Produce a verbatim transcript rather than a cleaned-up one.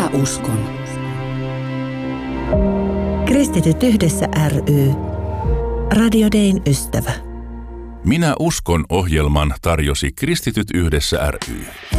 Minä uskon. Kristityt yhdessä ry. Radio Dayn ystävä. Minä uskon -ohjelman tarjosi Kristityt yhdessä ry.